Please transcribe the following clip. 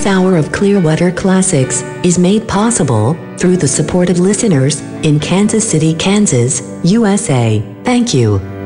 hour of Clearwater Classics is made possible through the support of listeners in Kansas City, Kansas, USA. Thank you.